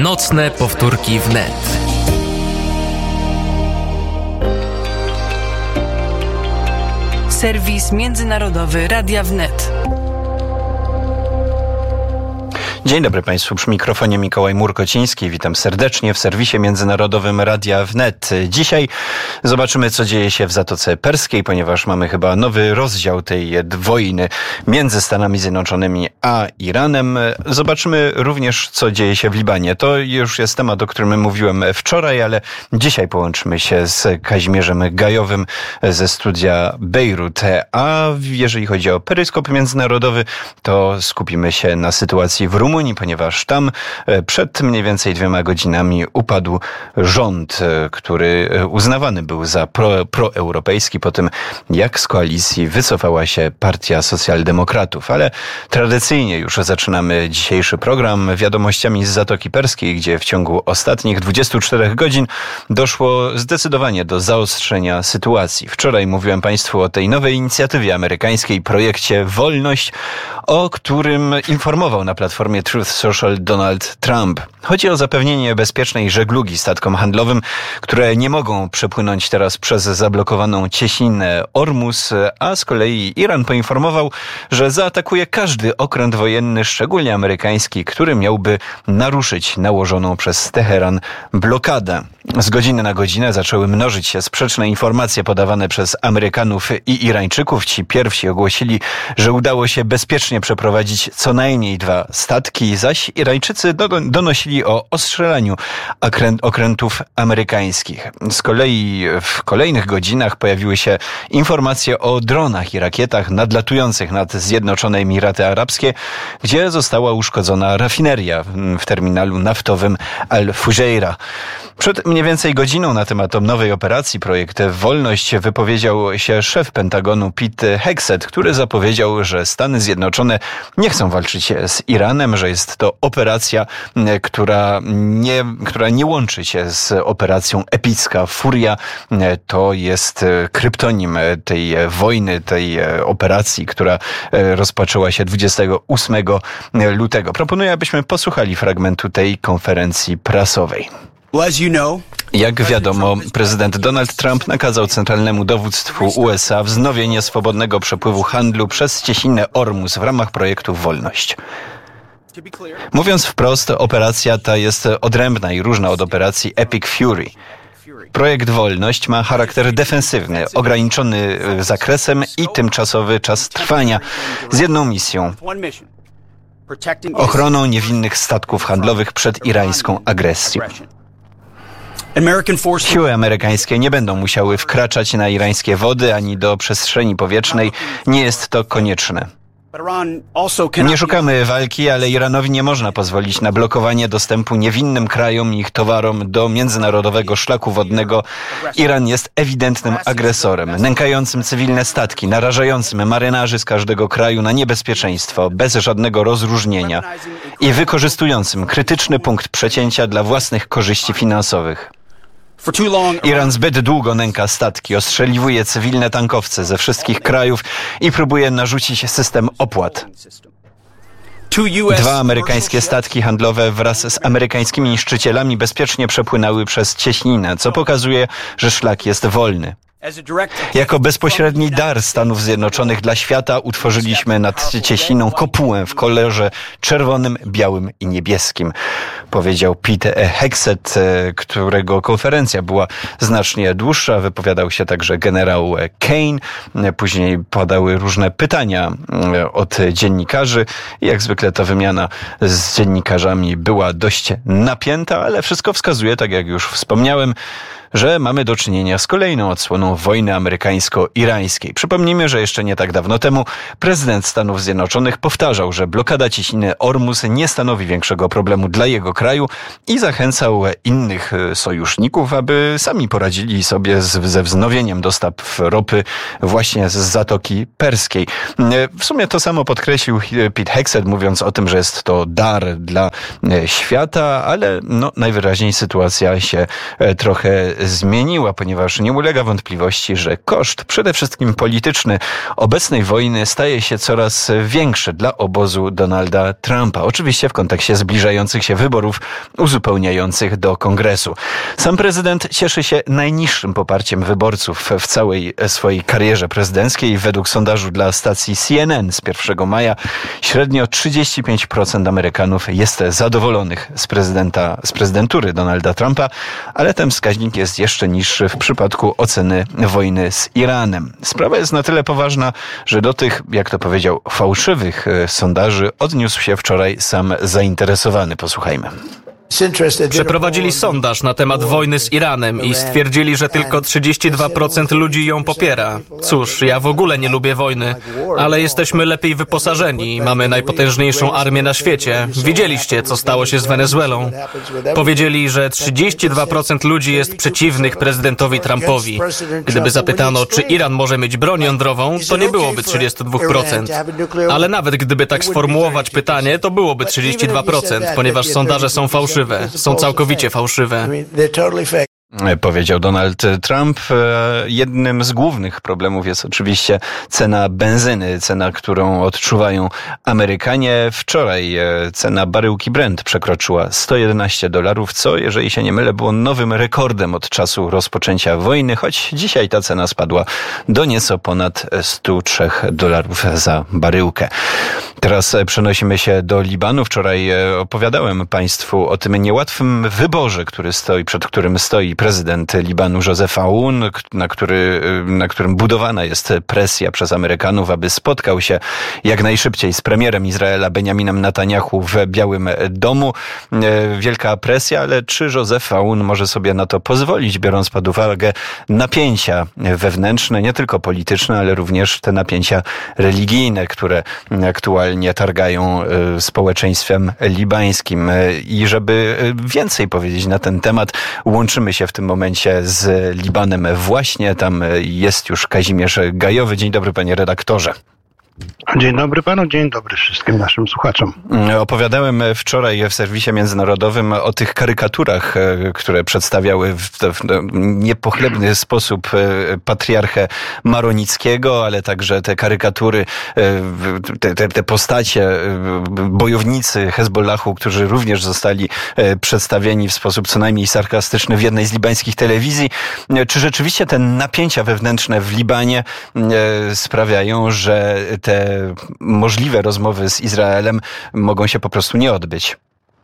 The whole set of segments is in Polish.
Nocne powtórki wnet. Serwis międzynarodowy Radia Wnet. Dzień dobry Państwu, przy mikrofonie Mikołaj Murkociński. Witam serdecznie w serwisie międzynarodowym Radia Wnet. Dzisiaj zobaczymy, co dzieje się w Zatoce Perskiej, ponieważ mamy chyba nowy rozdział tej wojny między Stanami Zjednoczonymi a Iranem. Zobaczymy również, co dzieje się w Libanie. To już jest temat, o którym mówiłem wczoraj, ale dzisiaj połączymy się z Kazimierzem Gajowym ze studia Bejrut. A jeżeli chodzi o peryskop międzynarodowy, to skupimy się na sytuacji w Rumunii, ponieważ tam przed mniej więcej 2 godzinami upadł rząd, który uznawany był za proeuropejski po tym, jak z koalicji wycofała się Partia Socjaldemokratów. Ale tradycyjnie już zaczynamy dzisiejszy program wiadomościami z Zatoki Perskiej, gdzie w ciągu ostatnich 24 godzin doszło zdecydowanie do zaostrzenia sytuacji. Wczoraj mówiłem Państwu o tej nowej inicjatywie amerykańskiej, projekcie Wolność, o którym informował na platformie Truth Social Donald Trump. Chodzi o zapewnienie bezpiecznej żeglugi statkom handlowym, które nie mogą przepłynąć teraz przez zablokowaną cieśninę Ormus, a z kolei Iran poinformował, że zaatakuje każdy okręt wojenny, szczególnie amerykański, który miałby naruszyć nałożoną przez Teheran blokadę. Z godziny na godzinę zaczęły mnożyć się sprzeczne informacje podawane przez Amerykanów i Irańczyków. Ci pierwsi ogłosili, że udało się bezpiecznie przeprowadzić co najmniej 2 statki, zaś Irańczycy donosili o ostrzelaniu okrętów amerykańskich. Z kolei w kolejnych godzinach pojawiły się informacje o dronach i rakietach nadlatujących nad Zjednoczone Emiraty Arabskie, gdzie została uszkodzona rafineria w terminalu naftowym Al-Fujairah. Przed mniej więcej godziną na temat nowej operacji projekt Wolność wypowiedział się szef Pentagonu Pete Hegseth, który zapowiedział, że Stany Zjednoczone nie chcą walczyć z Iranem, że jest to operacja, która nie łączy się z operacją Epicka Furia. To jest kryptonim tej wojny, tej operacji, która rozpoczęła się 28 lutego. Proponuję, abyśmy posłuchali fragmentu tej konferencji prasowej. Jak wiadomo, prezydent Donald Trump nakazał centralnemu dowództwu USA wznowienie swobodnego przepływu handlu przez cieśninę Ormus w ramach projektu Wolność. Mówiąc wprost, operacja ta jest odrębna i różna od operacji Epic Fury. Projekt Wolność ma charakter defensywny, ograniczony zakresem i tymczasowy czas trwania z jedną misją: ochroną niewinnych statków handlowych przed irańską agresją. Siły amerykańskie nie będą musiały wkraczać na irańskie wody ani do przestrzeni powietrznej. Nie jest to konieczne. Nie szukamy walki, ale Iranowi nie można pozwolić na blokowanie dostępu niewinnym krajom i ich towarom do międzynarodowego szlaku wodnego. Iran jest ewidentnym agresorem, nękającym cywilne statki, narażającym marynarzy z każdego kraju na niebezpieczeństwo, bez żadnego rozróżnienia i wykorzystującym krytyczny punkt przecięcia dla własnych korzyści finansowych. Iran zbyt długo nęka statki, ostrzeliwuje cywilne tankowce ze wszystkich krajów i próbuje narzucić system opłat. 2 amerykańskie statki handlowe wraz z amerykańskimi niszczycielami bezpiecznie przepłynęły przez cieśninę, co pokazuje, że szlak jest wolny. Jako bezpośredni dar Stanów Zjednoczonych dla świata utworzyliśmy nad cieśniną kopułę w kolorze czerwonym, białym i niebieskim, powiedział Pete Hegseth, którego konferencja była znacznie dłuższa. Wypowiadał się także generał Kane. Później padały różne pytania od dziennikarzy. Jak zwykle ta wymiana z dziennikarzami była dość napięta, ale wszystko wskazuje, tak jak już wspomniałem, że mamy do czynienia z kolejną odsłoną wojny amerykańsko-irańskiej. Przypomnijmy, że jeszcze nie tak dawno temu prezydent Stanów Zjednoczonych powtarzał, że blokada cieśniny Ormus nie stanowi większego problemu dla jego kraju i zachęcał innych sojuszników, aby sami poradzili sobie ze wznowieniem dostaw ropy właśnie z Zatoki Perskiej. W sumie to samo podkreślił Pete Hegseth, mówiąc o tym, że jest to dar dla świata, ale najwyraźniej sytuacja się trochę zmieniła, ponieważ nie ulega wątpliwości, że koszt, przede wszystkim polityczny, obecnej wojny staje się coraz większy dla obozu Donalda Trumpa. Oczywiście w kontekście zbliżających się wyborów uzupełniających do Kongresu. Sam prezydent cieszy się najniższym poparciem wyborców w całej swojej karierze prezydenckiej. Według sondażu dla stacji CNN z 1 maja średnio 35% Amerykanów jest zadowolonych z prezydentury Donalda Trumpa, ale ten wskaźnik jest jeszcze niższy w przypadku oceny wojny z Iranem. Sprawa jest na tyle poważna, że do tych, jak to powiedział, fałszywych sondaży odniósł się wczoraj sam zainteresowany. Posłuchajmy. Przeprowadzili sondaż na temat wojny z Iranem i stwierdzili, że tylko 32% ludzi ją popiera. Cóż, ja w ogóle nie lubię wojny, ale jesteśmy lepiej wyposażeni i mamy najpotężniejszą armię na świecie. Widzieliście, co stało się z Wenezuelą. Powiedzieli, że 32% ludzi jest przeciwnych prezydentowi Trumpowi. Gdyby zapytano, czy Iran może mieć broń jądrową, to nie byłoby 32%. Ale nawet gdyby tak sformułować pytanie, to byłoby 32%, ponieważ sondaże są fałszywe. Są całkowicie fałszywe. Powiedział Donald Trump. Jednym z głównych problemów jest oczywiście cena benzyny, cena, którą odczuwają Amerykanie. Wczoraj cena baryłki Brent przekroczyła $111, co, jeżeli się nie mylę, było nowym rekordem od czasu rozpoczęcia wojny, choć dzisiaj ta cena spadła do nieco ponad $103 za baryłkę. Teraz przenosimy się do Libanu. Wczoraj opowiadałem Państwu o tym niełatwym wyborze, przed którym stoi prezydent Libanu Joseph Aoun, na którym budowana jest presja przez Amerykanów, aby spotkał się jak najszybciej z premierem Izraela Benjaminem Netanyahu w Białym Domu. Wielka presja, ale czy Joseph Aoun może sobie na to pozwolić, biorąc pod uwagę napięcia wewnętrzne, nie tylko polityczne, ale również te napięcia religijne, które aktualnie targają społeczeństwem libańskim. I żeby więcej powiedzieć na ten temat, łączymy się w tym momencie z Libanem właśnie. Tam jest już Kazimierz Gajowy. Dzień dobry, panie redaktorze. Dzień dobry panu, dzień dobry wszystkim naszym słuchaczom. Opowiadałem wczoraj w serwisie międzynarodowym o tych karykaturach, które przedstawiały w niepochlebny sposób patriarchę Maronickiego, ale także te karykatury, te postacie, bojownicy Hezbollahu, którzy również zostali przedstawieni w sposób co najmniej sarkastyczny w jednej z libańskich telewizji. Czy rzeczywiście te napięcia wewnętrzne w Libanie sprawiają, że te możliwe rozmowy z Izraelem mogą się po prostu nie odbyć?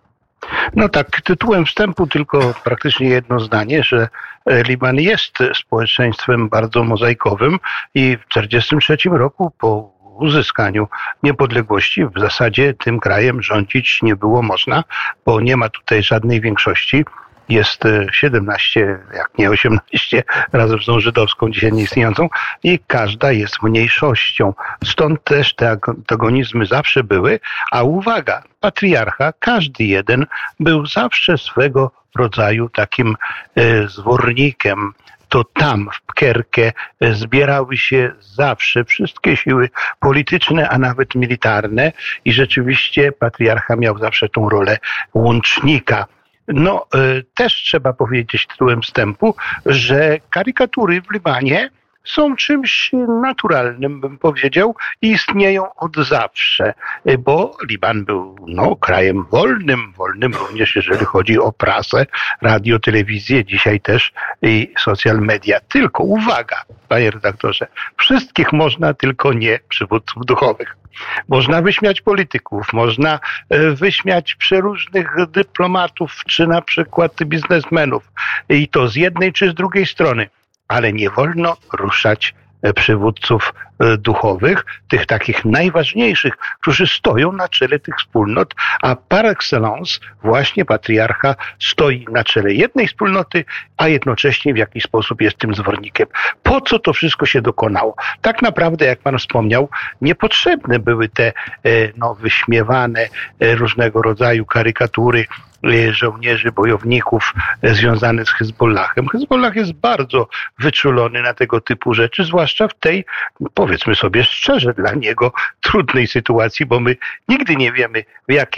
No tak, tytułem wstępu tylko praktycznie jedno zdanie, że Liban jest społeczeństwem bardzo mozaikowym i w 1943 roku po uzyskaniu niepodległości w zasadzie tym krajem rządzić nie było można, bo nie ma tutaj żadnej większości. Jest 17, jak nie 18, razem z tą żydowską, dzisiaj nieistniejącą, i każda jest mniejszością. Stąd też te antagonizmy zawsze były, a uwaga, patriarcha, każdy jeden, był zawsze swego rodzaju takim zwornikiem. To tam, w Pkerkę, zbierały się zawsze wszystkie siły polityczne, a nawet militarne, i rzeczywiście patriarcha miał zawsze tą rolę łącznika. No, też trzeba powiedzieć tytułem wstępu, że karykatury w Libanie są czymś naturalnym, bym powiedział, i istnieją od zawsze, bo Liban był krajem wolnym również jeżeli chodzi o prasę, radio, telewizję, dzisiaj też i social media. Tylko uwaga, panie redaktorze, wszystkich można, tylko nie przywódców duchowych. Można wyśmiać polityków, można wyśmiać przeróżnych dyplomatów, czy na przykład biznesmenów, i to z jednej czy z drugiej strony, ale nie wolno ruszać przywódców duchowych, tych takich najważniejszych, którzy stoją na czele tych wspólnot, a par excellence właśnie patriarcha stoi na czele jednej wspólnoty, a jednocześnie w jakiś sposób jest tym zwornikiem. Po co to wszystko się dokonało? Tak naprawdę, jak pan wspomniał, niepotrzebne były te wyśmiewane różnego rodzaju karykatury żołnierzy, bojowników związanych z Hezbollahem. Hezbollah jest bardzo wyczulony na tego typu rzeczy, zwłaszcza w tej, powiedzmy sobie szczerze, dla niego trudnej sytuacji, bo my nigdy nie wiemy, w jakiej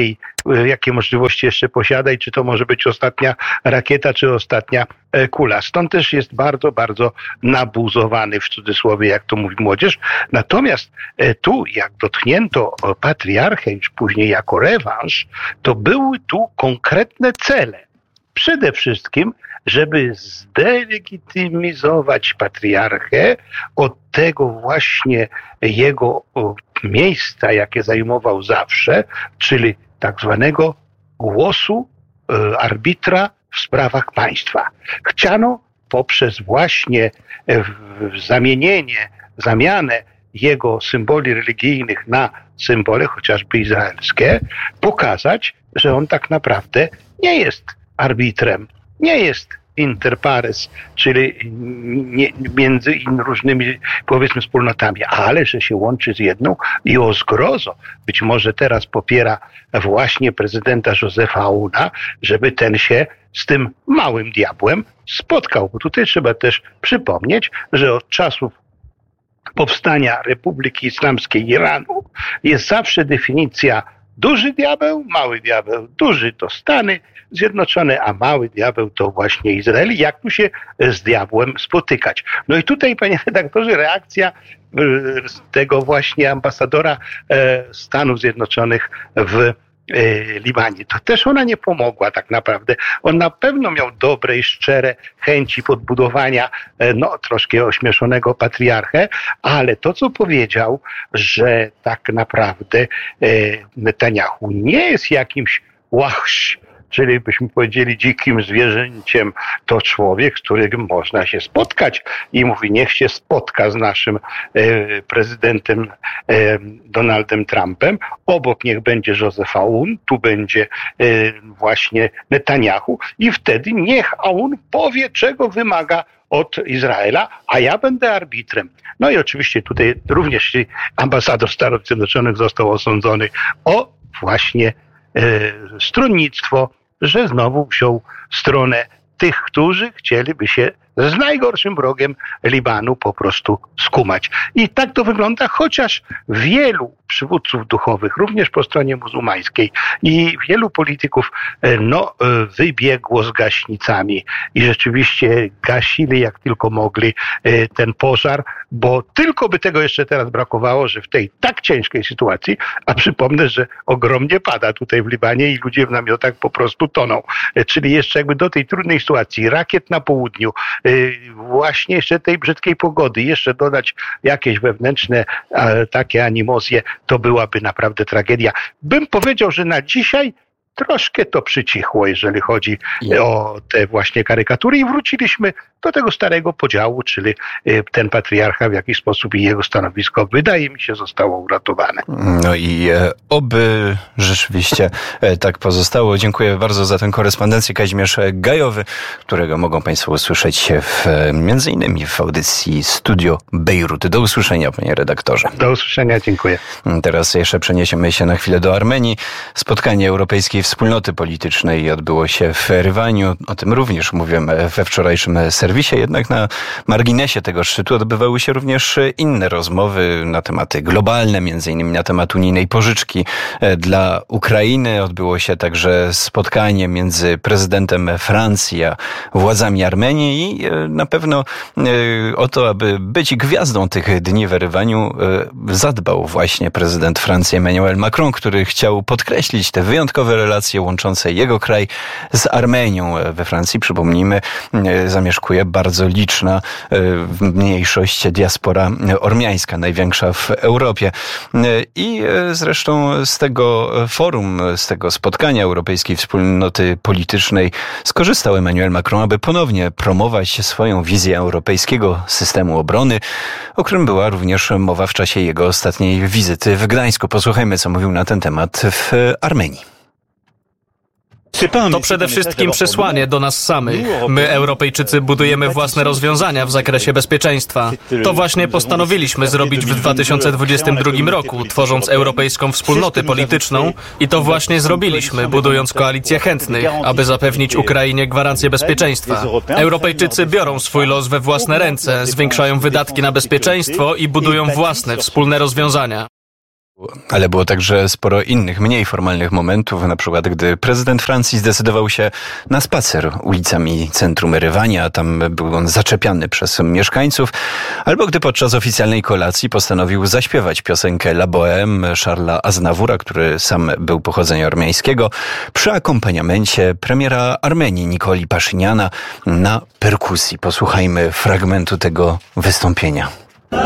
jakie możliwości jeszcze posiada i czy to może być ostatnia rakieta, czy ostatnia kula. Stąd też jest bardzo, bardzo nabuzowany, w cudzysłowie, jak to mówi młodzież. Natomiast tu, jak dotknięto patriarchę już później jako rewanż, to były tu konkretne cele. Przede wszystkim, żeby zdelegitymizować patriarchę od tego właśnie jego miejsca, jakie zajmował zawsze, czyli tak zwanego głosu arbitra w sprawach państwa. Chciano poprzez właśnie zamianę jego symboli religijnych na symbole chociażby izraelskie, pokazać, że on tak naprawdę nie jest arbitrem, nie jest inter pares, czyli między różnymi, powiedzmy, wspólnotami, ale że się łączy z jedną i o zgrozo być może teraz popiera właśnie prezydenta Józefa Aouna, żeby ten się z tym małym diabłem spotkał. Bo tutaj trzeba też przypomnieć, że od czasów powstania Republiki Islamskiej Iranu jest zawsze definicja duży diabeł, mały diabeł. Duży to Stany Zjednoczone, a mały diabeł to właśnie Izrael. Jak tu się z diabłem spotykać? No i tutaj, panie redaktorze, reakcja tego właśnie ambasadora Stanów Zjednoczonych w Libanie. To też ona nie pomogła tak naprawdę. On na pewno miał dobre i szczere chęci podbudowania troszkę ośmieszonego patriarchę, ale to, co powiedział, że tak naprawdę Netanyahu nie jest jakimś łachsz, czyli byśmy powiedzieli dzikim zwierzęciem, to człowiek, z którym można się spotkać. I mówi, niech się spotka z naszym prezydentem Donaldem Trumpem. Obok niech będzie Józef Aoun, tu będzie właśnie Netanyahu i wtedy niech Aoun powie, czego wymaga od Izraela, a ja będę arbitrem. No i oczywiście tutaj również ambasador Stanów Zjednoczonych został osądzony o właśnie stronnictwo, że znowu wziął stronę tych, którzy chcieliby się z najgorszym wrogiem Libanu po prostu skumać. I tak to wygląda, chociaż wielu przywódców duchowych, również po stronie muzułmańskiej i wielu polityków, wybiegło z gaśnicami i rzeczywiście gasili jak tylko mogli ten pożar, bo tylko by tego jeszcze teraz brakowało, że w tej tak ciężkiej sytuacji, a przypomnę, że ogromnie pada tutaj w Libanie i ludzie w namiotach po prostu toną. Czyli jeszcze jakby do tej trudnej sytuacji, rakiet na południu, właśnie jeszcze tej brzydkiej pogody, jeszcze dodać jakieś wewnętrzne takie animozje, to byłaby naprawdę tragedia. Bym powiedział, że na dzisiaj troszkę to przycichło, jeżeli chodzi o te właśnie karykatury i wróciliśmy do tego starego podziału, czyli ten patriarcha w jakiś sposób i jego stanowisko, wydaje mi się, zostało uratowane. No i oby rzeczywiście tak pozostało. Dziękuję bardzo za tę korespondencję. Kazimierz Gajowy, którego mogą państwo usłyszeć między innymi w audycji Studio Bejrut. Do usłyszenia, panie redaktorze. Do usłyszenia, dziękuję. Teraz jeszcze przeniesiemy się na chwilę do Armenii. Spotkanie Europejskiej Wspólnoty Politycznej odbyło się w Erywaniu. O tym również mówiłem we wczorajszym serwisie. Jednak na marginesie tego szczytu odbywały się również inne rozmowy na tematy globalne, między innymi na temat unijnej pożyczki dla Ukrainy. Odbyło się także spotkanie między prezydentem Francji a władzami Armenii i na pewno o to, aby być gwiazdą tych dni w Erywaniu, zadbał właśnie prezydent Francji Emmanuel Macron, który chciał podkreślić te wyjątkowe relacje łączące jego kraj z Armenią. We Francji, przypomnijmy, zamieszkuje bardzo liczna mniejszość, diaspora ormiańska, największa w Europie. I zresztą z tego forum, z tego spotkania Europejskiej Wspólnoty Politycznej skorzystał Emmanuel Macron, aby ponownie promować swoją wizję europejskiego systemu obrony, o którym była również mowa w czasie jego ostatniej wizyty w Gdańsku. Posłuchajmy, co mówił na ten temat w Armenii. To przede wszystkim przesłanie do nas samych. My, Europejczycy, budujemy własne rozwiązania w zakresie bezpieczeństwa. To właśnie postanowiliśmy zrobić w 2022 roku, tworząc Europejską Wspólnotę Polityczną i to właśnie zrobiliśmy, budując koalicję chętnych, aby zapewnić Ukrainie gwarancję bezpieczeństwa. Europejczycy biorą swój los we własne ręce, zwiększają wydatki na bezpieczeństwo i budują własne, wspólne rozwiązania. Ale było także sporo innych, mniej formalnych momentów, na przykład gdy prezydent Francji zdecydował się na spacer ulicami centrum Erywania, tam był on zaczepiany przez mieszkańców, albo gdy podczas oficjalnej kolacji postanowił zaśpiewać piosenkę La Bohème Charlesa Aznavoura, który sam był pochodzenia ormiańskiego, przy akompaniamencie premiera Armenii Nikoli Paszyniana na perkusji. Posłuchajmy fragmentu tego wystąpienia.